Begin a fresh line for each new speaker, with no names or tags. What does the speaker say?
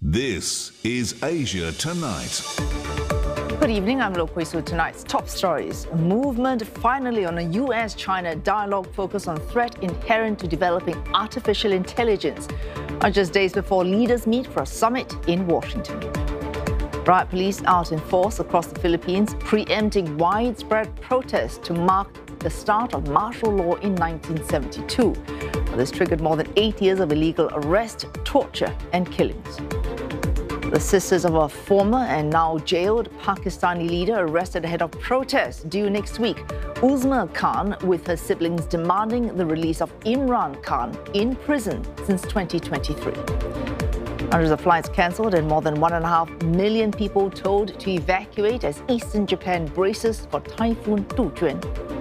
This is Asia Tonight.
Good evening, I'm Lo Kui Su. Tonight's top stories. A movement finally on a US-China dialogue focused on threat inherent to developing artificial intelligence, just days before leaders meet for a summit in Washington. Riot police out in force across the Philippines, preempting widespread protests to mark the start of martial law in 1972. This triggered more than 8 years of illegal arrest, torture and killings. The sisters of a former and now jailed Pakistani leader arrested ahead of protests due next week. Uzma Khan with her siblings demanding the release of Imran Khan in prison since 2023. Hundreds of flights cancelled and more than 1.5 million people told to evacuate as eastern Japan braces for Typhoon Dujuan.